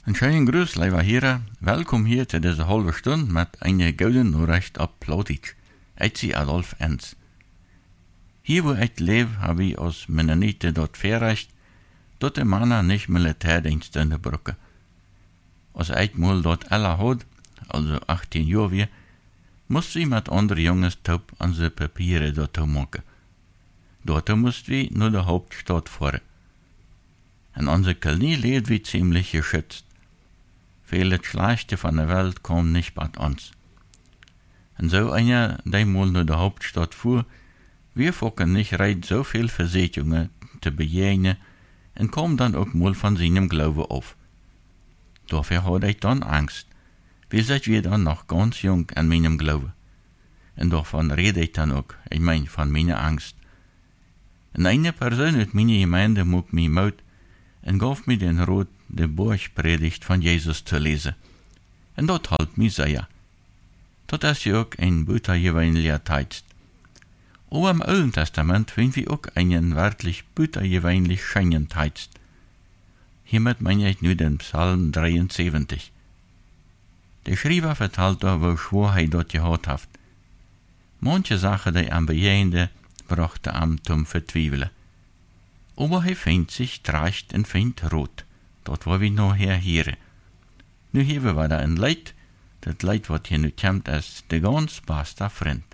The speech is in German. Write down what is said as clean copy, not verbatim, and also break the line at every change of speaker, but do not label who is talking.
Een schönen Gruß, lieber Heren. Welkom hier zu dieser halben Stunde mit einer guten Nachricht auf Plautitsch. Ich bin Adolf Enz. Hier, wo ich lebe, habe ich als Mennonite dort verrecht, dass die Männer nicht Militärdienst in der Brücke. Als ich mal dort alle had, also 18 Jahre wie, musste ich mit anderen Jungs taub an die Papiere dort machen. Dort mussten wir nur der Hauptstadt fahren. In unserer Kolonie leben wir ziemlich geschützt. Viele Schlechte von der Welt kommen nicht bei uns. Und so einer, der mal nur der Hauptstadt fuhr, wir focken nicht recht so viel Versicherungen zu begegnen und kommen dann auch mal von seinem Glauben auf. Dafür hatte ich dann Angst. Wie seid wir dann noch ganz jung an meinem Glauben? Und davon rede ich dann auch, ich meine von meiner Angst. Und eine Person aus meiner Gemeinde mag mich Mut und gab mir den Rat, die Burgpredigt von Jesus zu lesen. Und dort halt mich sehr. Das ist ja auch ein bütergewöhnlicher Text. Aber im Alten Testament finden wir auch einen wirklich bütergewöhnlich schönen Text. Hiermit meine ich nur den Psalm 73. Der Schreiber vertelt da, wo schwer er dort gehabt hat. Manche Sachen, die am Bejehende, brachte am zum Verzweifeln. Aber er findet sich tracht und findet rot. Dort wo wir noch hier. Nu hier wir da ein Leid, das Leid, was hier nu kommt, ist der ganz beste Freund.